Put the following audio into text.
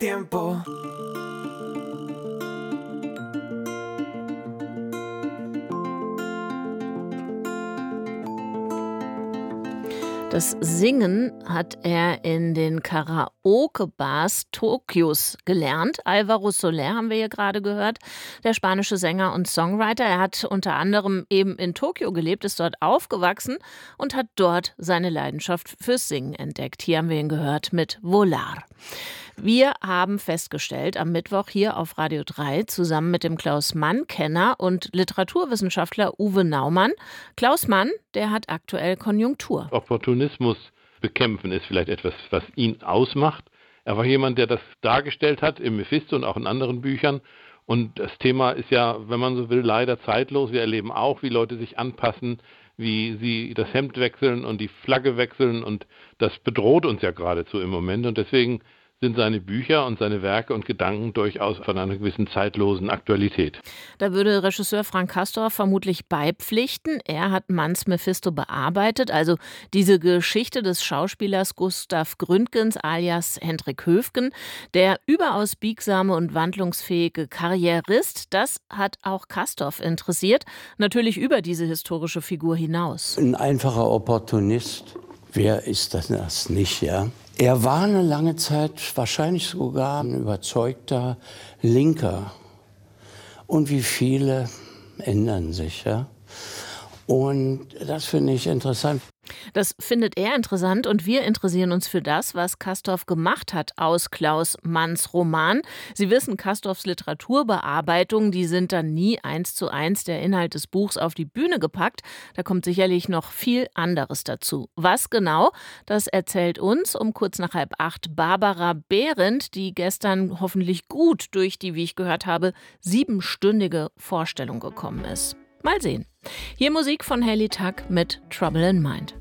tiempo. Das Singen hat er in den Karaoke-Bars Tokios gelernt. Álvaro Soler haben wir hier gerade gehört, der spanische Sänger und Songwriter. Er hat unter anderem eben in Tokio gelebt, ist dort aufgewachsen und hat dort seine Leidenschaft fürs Singen entdeckt. Hier haben wir ihn gehört mit Volar. Wir haben festgestellt am Mittwoch hier auf Radio 3 zusammen mit dem Klaus Mann-Kenner und Literaturwissenschaftler Uwe Naumann. Klaus Mann, der hat aktuell Konjunktur. Opportunismus bekämpfen ist vielleicht etwas, was ihn ausmacht. Er war jemand, der das dargestellt hat im Mephisto und auch in anderen Büchern. Und das Thema ist ja, wenn man so will, leider zeitlos. Wir erleben auch, wie Leute sich anpassen, wie sie das Hemd wechseln und die Flagge wechseln. Und das bedroht uns ja geradezu im Moment. Und deswegen sind seine Bücher und seine Werke und Gedanken durchaus von einer gewissen zeitlosen Aktualität. Da würde Regisseur Frank Castorf vermutlich beipflichten. Er hat Manns Mephisto bearbeitet, also diese Geschichte des Schauspielers Gustav Gründgens alias Hendrik Höfgen. Der überaus biegsame und wandlungsfähige Karrierist, das hat auch Castorf interessiert, natürlich über diese historische Figur hinaus. Ein einfacher Opportunist, wer ist das nicht, ja? Er war eine lange Zeit wahrscheinlich sogar ein überzeugter Linker. Und wie viele ändern sich, ja? Und das finde ich interessant. Das findet er interessant und wir interessieren uns für das, was Castorf gemacht hat aus Klaus Manns Roman. Sie wissen, Castorfs Literaturbearbeitungen, die sind dann nie 1:1 der Inhalt des Buchs auf die Bühne gepackt. Da kommt sicherlich noch viel anderes dazu. Was genau, das erzählt uns um kurz nach 7:30 Barbara Behrendt, die gestern hoffentlich gut durch die, wie ich gehört habe, 7-stündige Vorstellung gekommen ist. Mal sehen. Hier Musik von Hayley Tuck mit Trouble in Mind.